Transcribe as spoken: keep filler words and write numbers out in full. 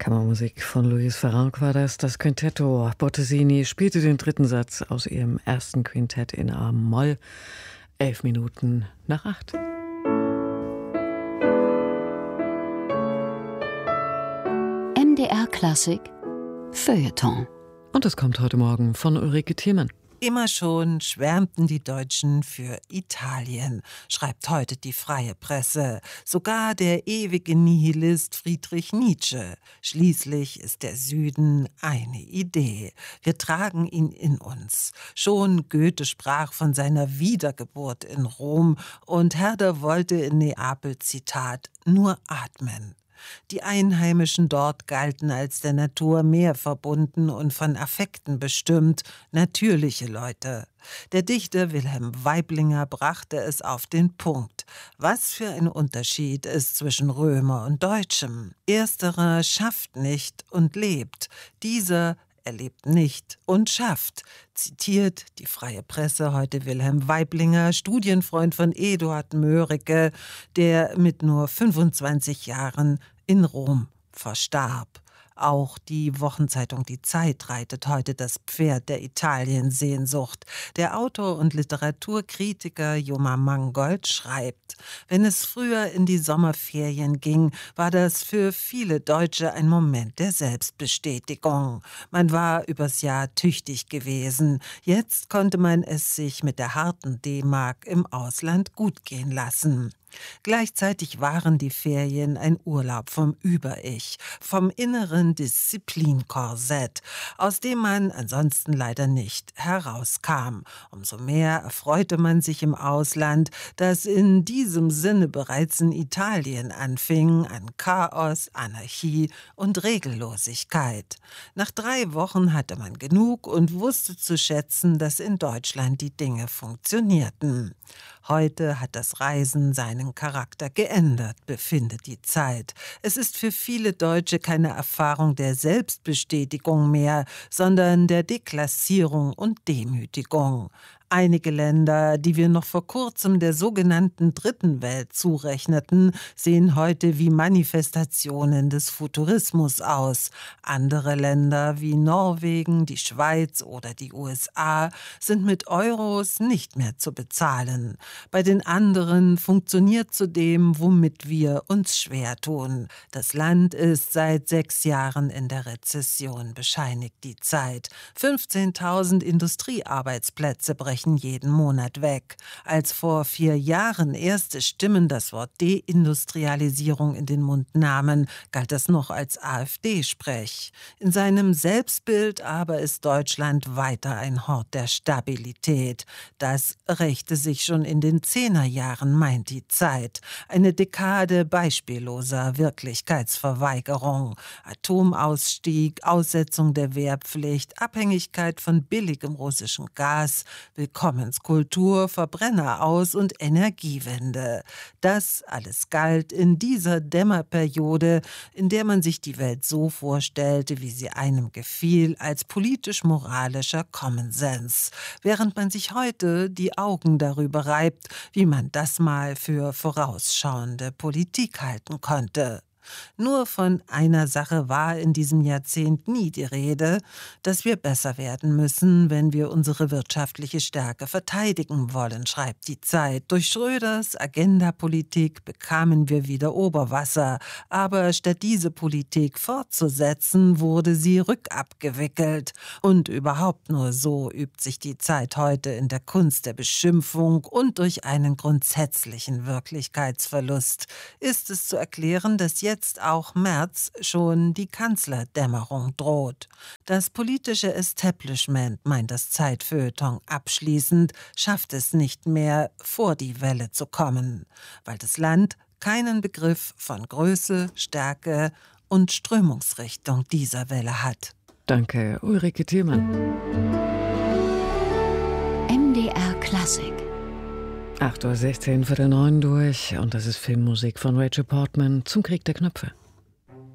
Kammermusik von Louise Farrenc war das. Das Quintetto Bottesini spielte den dritten Satz aus ihrem ersten Quintett in A-Moll. Elf Minuten nach acht. M D R Klassik Feuilleton. Und es kommt heute Morgen von Ulrike Thiemann. Immer schon schwärmten die Deutschen für Italien, schreibt heute die Freie Presse. Sogar der ewige Nihilist Friedrich Nietzsche. Schließlich ist der Süden eine Idee. Wir tragen ihn in uns. Schon Goethe sprach von seiner Wiedergeburt in Rom und Herder wollte in Neapel, Zitat, nur atmen. Die Einheimischen dort galten als der Natur mehr verbunden und von Affekten bestimmt, natürliche Leute. Der Dichter Wilhelm Waiblinger brachte es auf den Punkt. Was für ein Unterschied ist zwischen Römer und Deutschem. Ersterer schafft nicht und lebt, dieser er lebt nicht und schafft. Zitiert die Freie Presse heute Wilhelm Waiblinger, Studienfreund von Eduard Mörike, der mit nur fünfundzwanzig Jahren in Rom verstarb. Auch die Wochenzeitung Die Zeit reitet heute das Pferd der Italiensehnsucht. Der Autor und Literaturkritiker Joma Mangold schreibt, wenn es früher in die Sommerferien ging, war das für viele Deutsche ein Moment der Selbstbestätigung. Man war übers Jahr tüchtig gewesen. Jetzt konnte man es sich mit der harten D-Mark im Ausland gut gehen lassen. Gleichzeitig waren die Ferien ein Urlaub vom Über-Ich, vom inneren Disziplinkorsett, aus dem man ansonsten leider nicht herauskam. Umso mehr erfreute man sich im Ausland, das in diesem Sinne bereits in Italien anfing, an Chaos, Anarchie und Regellosigkeit. Nach drei Wochen hatte man genug und wusste zu schätzen, dass in Deutschland die Dinge funktionierten. Heute hat das Reisen seinen Charakter geändert, befindet die Zeit. Es ist für viele Deutsche keine Erfahrung der Selbstbestätigung mehr, sondern der Deklassierung und Demütigung. Einige Länder, die wir noch vor kurzem der sogenannten Dritten Welt zurechneten, sehen heute wie Manifestationen des Futurismus aus. Andere Länder wie Norwegen, die Schweiz oder die U S A sind mit Euros nicht mehr zu bezahlen. Bei den anderen funktioniert zudem, womit wir uns schwer tun. Das Land ist seit sechs Jahren in der Rezession, bescheinigt die Zeit. fünfzehntausend Industriearbeitsplätze brechen jeden Monat weg. Als vor vier Jahren erste Stimmen das Wort Deindustrialisierung in den Mund nahmen, galt das noch als AfD-Sprech. In seinem Selbstbild aber ist Deutschland weiter ein Hort der Stabilität. Das rächte sich schon in den Zehnerjahren, meint die Zeit. Eine Dekade beispielloser Wirklichkeitsverweigerung. Atomausstieg, Aussetzung der Wehrpflicht, Abhängigkeit von billigem russischem Gas, Willkommenskultur, Verbrenner aus und Energiewende. Das alles galt in dieser Dämmerperiode, in der man sich die Welt so vorstellte, wie sie einem gefiel, als politisch-moralischer Common Sense, während man sich heute die Augen darüber reibt, wie man das mal für vorausschauende Politik halten konnte. Nur von einer Sache war in diesem Jahrzehnt nie die Rede, dass wir besser werden müssen, wenn wir unsere wirtschaftliche Stärke verteidigen wollen, schreibt die Zeit. Durch Schröders Agendapolitik bekamen wir wieder Oberwasser, aber statt diese Politik fortzusetzen, wurde sie rückabgewickelt. Und überhaupt nur so übt sich die Zeit heute in der Kunst der Beschimpfung und durch einen grundsätzlichen Wirklichkeitsverlust ist es zu erklären, dass jetzt Jetzt auch Merz schon die Kanzlerdämmerung droht. Das politische Establishment, meint das Zeitfeuilleton abschließend, schafft es nicht mehr, vor die Welle zu kommen, weil das Land keinen Begriff von Größe, Stärke und Strömungsrichtung dieser Welle hat. Danke, Ulrike Thiemann. M D R Klassik. acht Uhr sechzehn, Viertel neun durch und das ist Filmmusik von Rachel Portman zum Krieg der Knöpfe.